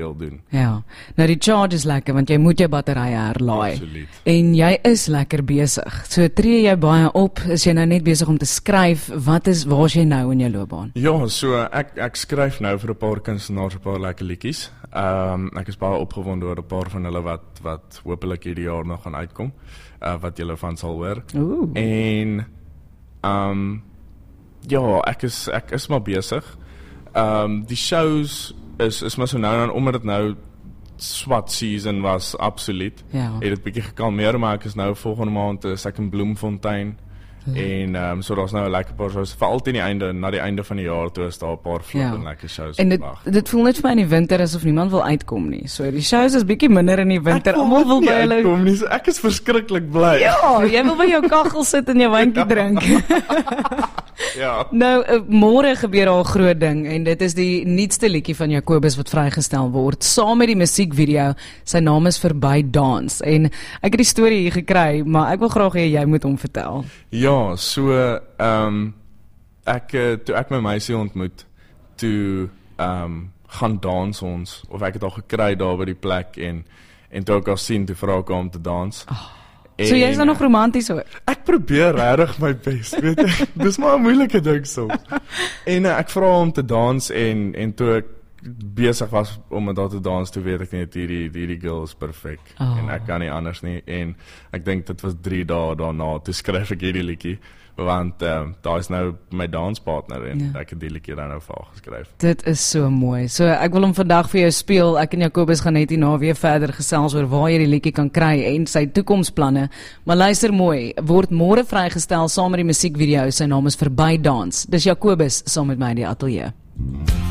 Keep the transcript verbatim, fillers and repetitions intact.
doen. Ja, nou die charge is lekker, want jy moet jou batterye herlaai. Absoluut. En jy is lekker besig. So tree jy baie op, is jy nou net besig om te skryf, wat is, waar is jy nou in jou loopbaan? Ja, so ek ek skryf nou vir 'n paar kunstenaars 'n paar lekker liedjies. Ehm um, ek is baie opgewonde oor 'n paar van hulle wat wat hopelik hierdie jaar nog gaan uitkom, uh, wat julle van sal hoor. Ooh. En ehm um, ja, ek is ek is maar besig. Ehm um, die shows is is maar so nou dan omdat dit nou swat season was absoluut. Ja. Het dit bietjie gekalmeer, maar ek is nou volgende maand is ek in Bloemfontein. Ja. En um, so daar's nou 'n lekker paar shows, veral teen die einde, na die einde van die jaar toe is daar 'n paar vlot en lekker shows. En dit, dit voel net vir my in die winter asof niemand wil uitkom nie. So die shows is bietjie minder in die winter. Almal wil by hulle uitkom nie. So ek is verskriklik bly. Ja, jy wil by jou kaggel sit en jou wyntjie drink. Ja. Nou, uh, môre gebeur daar 'n groot ding en dit is die nuutste liedjie van Jacobus wat vrygestel word, saam met die musiekvideo. Sy naam is Verby Dans en ek het die storie hier gekry, maar ek wil graag hê jy moet hom vertel. Ja, so ehm um, ek toe ek my meisie ontmoet, toe ehm um, gaan dans ons, of ek het al gekry daar by die plek en en toe ek haar sien, toe vra ek haar om te dans. Oh. So jy is dan nog romanties hoor? Ek probeer regtig my bes, weet jy. Dis maar 'n moeilike ding soms. En uh, ek vra hom te dans en en toe ek besig was om met haar te dans, toe weet ek net hierdie hierdie girl is perfek. Oh. En ek kan nie anders nie. En ek dink dit was drie dae daarna toe skryf ek hierdie liedjie. Want uh, daar is nou my danspartner en ja. Ek het die liedjie dan nou vir haar geskryf. Dit is so mooi. So ek wil hom vandag vir jou speel. Ek en Jacobus gaan net hierna weer verder gesels oor waar jy die liedjie kan kry en sy toekomsplanne. Maar luister mooi, word môre vrygestel saam met die musiekvideo. Sy naam is Verby Dans. Dis Jacobus saam met my in die ateljee.